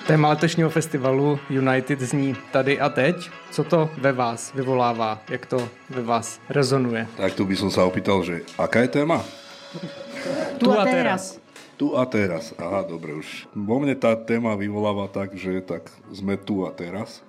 Téma letošního festivalu United zní tady a teď. Co to ve vás vyvolává? Jak to ve vás rezonuje? Tak tu by som sa opýtal, že aká je téma? Tu a teraz. Tu a teraz. Aha, dobre, už. Vo mne tá téma vyvoláva tak, že tak sme tu a teraz.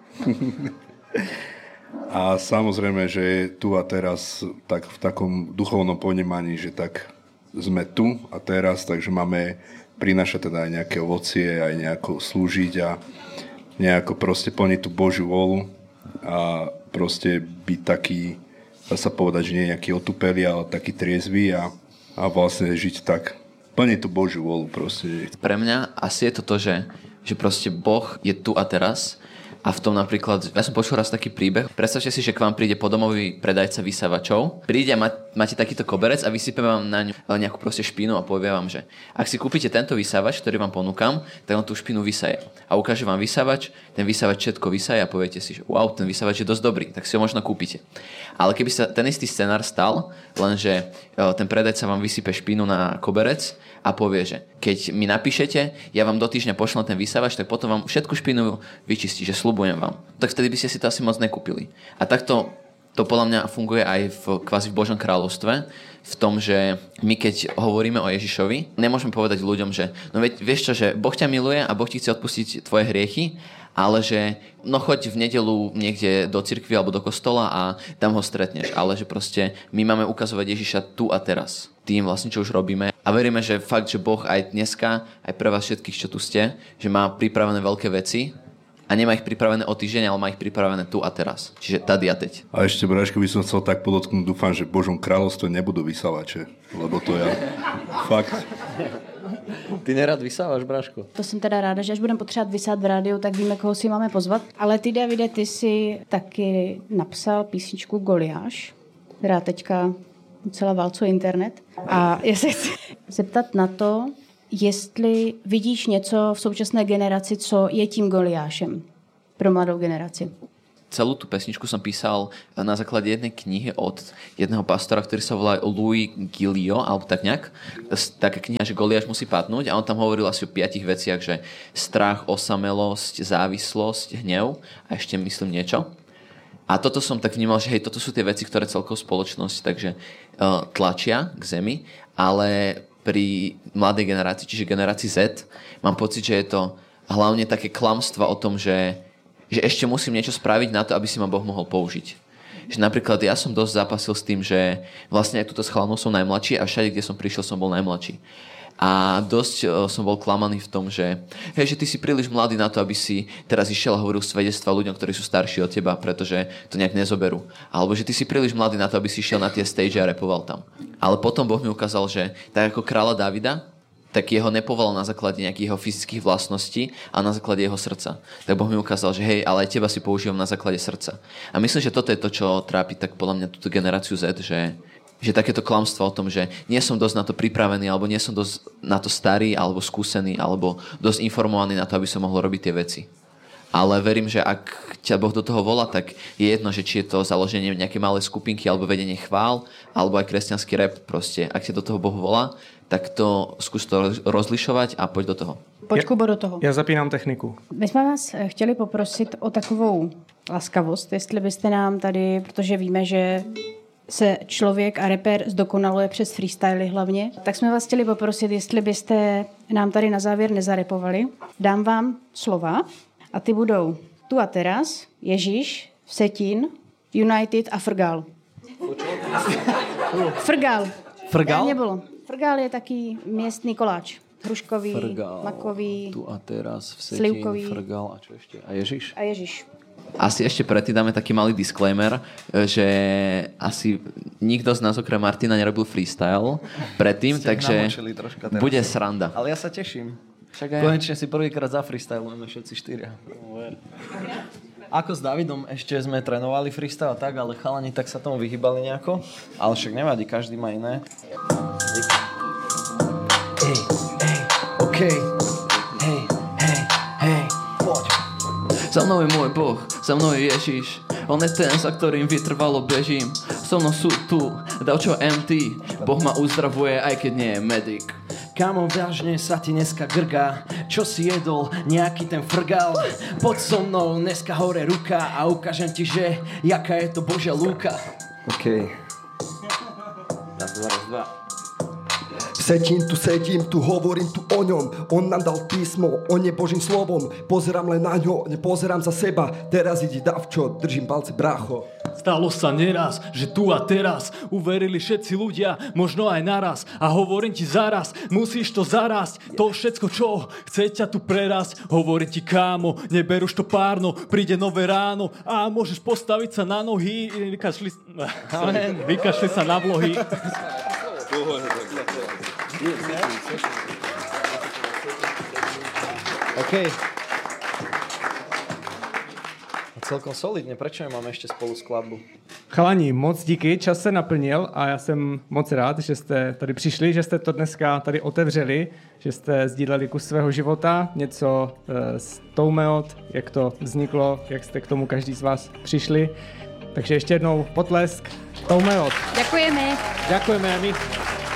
A samozrejme, že tu a teraz tak v takom duchovnom ponímaní, že tak sme tu a teraz, takže máme prinášať teda aj nejaké ovocie, aj nejako slúžiť a nejako proste plniť tú Božiu vôľu a proste byť taký, dá sa povedať, že nie nejaký otupelý, ale taký triezvy a vlastne žiť tak, plniť tú Božiu vôľu proste. Pre mňa asi je to to, že proste Boh je tu a teraz. A v tom napríklad, ja som počul raz taký príbeh. Predstavte si, že k vám príde podomový predajca vysávačov. Príde a máte takýto koberec a vysype vám na ňu nejakú proste špínu a povie vám, že ak si kúpite tento vysávač, ktorý vám ponúkam, tak on tú špínu vysaje. A ukáže vám vysávač, ten vysávač všetko vysaje a poviete si, že wow, ten vysávač je dosť dobrý, tak si ho možno kúpite. Ale keby sa ten istý scenár stal, lenže ten predajca vám vysype špínu na koberec a povie, že keď mi napíšete, ja vám do týždňa pošlem ten vysávač, tak potom vám všetku špínu vyčistí, že sľubujem vám. Tak vtedy by ste si to asi moc nekúpili. A takto to podľa mňa funguje aj kvázi v Božom kráľovstve, v tom, že my keď hovoríme o Ježišovi, nemôžeme povedať ľuďom, že no vieš čo, že Boh ťa miluje a Boh ti chce odpustiť tvoje hriechy, ale že no choď v nedeľu niekde do cirkvi alebo do kostola a tam ho stretneš. Ale že proste my máme ukazovať Ježiša tu a teraz. Tým vlastne, čo už robíme. A veríme, že fakt, že Boh aj dneska, aj pre vás všetkých, čo tu ste, že má pripravené veľké veci a nemá ich pripravené o týždeň, ale má ich pripravené tu a teraz. Čiže tady a teď. A ešte, Braško, by som chcel tak podotknúť, dúfam, že v Božom kráľovstve nebudú vysávače, lebo to ja fakt... Ty nerad vysáváš, Braško? To jsem teda ráda, že až budeme potřebovat vysát v rádiu, tak víme, koho si máme pozvat. Ale ty, Davide, ty si taky napsal písničku Goliáš, která teďka docela válcuje internet. A já se chci zeptat na to, jestli vidíš něco v současné generaci, co je tím Goliášem pro mladou generaci. Celú tú pesničku som písal na základe jednej knihy od jedného pastora, ktorý sa volá Louis Giglio, alebo tak nejak. Taká kniha, že Goliáš musí padnúť a on tam hovoril asi o 5 veciach, že strach, osamelosť, závislosť, hnev a ešte myslím niečo. A toto som tak vnímal, že hej, toto sú tie veci, ktoré celkovú spoločnosť takže tlačia k zemi, ale pri mladej generácii, čiže generácii Z, mám pocit, že je to hlavne také klamstva o tom, že ešte musím niečo spraviť na to, aby si ma Boh mohol použiť. Že napríklad ja som dosť zápasil s tým, že vlastne aj túto s chalnou som najmladší a všade, kde som prišiel, som bol najmladší. A dosť som bol klamaný v tom, že hej, že ty si príliš mladý na to, aby si teraz išiel a hovoril svedectva ľuďom, ktorí sú starší od teba, pretože to nejak nezoberú. Alebo že ty si príliš mladý na to, aby si išiel na tie stage a rapoval tam. Ale potom Boh mi ukázal, že tak ako kráľa Davida, tak jeho nepovolal na základe nejakých jeho fyzických vlastností a na základe jeho srdca. Tak Boh mi ukázal, že hej, ale aj teba si používam na základe srdca. A myslím, že toto je to, čo trápi tak podľa mňa túto generáciu Z, že takéto klamstvo o tom, že nie som dosť na to pripravený, alebo nie som dosť na to starý, alebo skúsený, alebo dosť informovaný na to, aby som mohol robiť tie veci. Ale verím, že ak ťa Boh do toho volá, tak je jedno, že či je to založenie nejaké malé skupinky, alebo vedenie chvál, alebo aj kresťanský rap proste. Ak ťa do toho Boh volá, tak to skús to rozlišovať a poď do toho. Pojď, Kubo, do toho. Já zapínám techniku. My jsme vás chtěli poprosit o takovou laskavost, jestli byste nám tady, protože víme, že se člověk a rapper zdokonaluje přes freestyly hlavně, tak jsme vás chtěli poprosit, jestli byste nám tady na závěr nezarepovali. Dám vám slova a ty budou tu a teraz, Ježíš, Vsetín, United a Frgal. Frgal. Frgal? Nebylo. Frgal je taký miestný koláč. Hruškový, Frgal, makový, tu a teraz, Vsetín, slivkový. Frgal a čo ešte? A Ježiš? A Ježiš. Asi ešte predtým dáme taký malý disclaimer, že asi nikto z nás okrem Martina nerobil freestyle predtým, takže bude sranda. Ale ja sa teším. Však aj Konečne si prvýkrát zafreestylujeme všetci 4. Ako s Davidom ešte sme trénovali freestyle tak, ale chalani tak sa tomu vyhýbali nejako. Ale však nevadí, každý má iné. Okej. Hej, poď. Za mnou je môj Boh, za mnou je Ježiš. On je ten, za ktorým vytrvalo bežím. So mnou sú tu, Davčo MT. Boh ma uzdravuje, aj keď nie je medic. Kamo, vážne sa ti dneska grgá. čo si jedol, nejaký ten frgal. Poď so mnou, dneska hore ruka a ukážem ti, že jaká je to Božia lúka. OK. Raz, dva. Sedím tu, hovorím tu o ňom. On nám dal písmo, on je Božím slovom. Pozerám len na ňo, nepozerám za seba. Teraz ide davčo, držím palce, brácho. Stalo sa neraz, že tu a teraz uverili všetci ľudia, možno aj naraz. A hovorím ti zaraz, musíš to zarásť. To všetko, čo chce ťa tu prerásť. Hovorím ti, kámo, neberuš to párno. Príde nové ráno a môžeš postaviť sa na nohy. Vykašli sa na vlohy. OK. Celkom solidně, prečo nemáme ještě spolu skladbu? Chalani, moc díky, čas se naplnil a já jsem moc rád, že jste tady přišli, že jste to dneska tady otevřeli, že jste sdíleli kus svého života, něco z Toumeot, jak to vzniklo, jak jste k tomu každý z vás přišli. Takže ještě jednou potlesk Toumeot. Děkujeme. Ďakujeme aj my.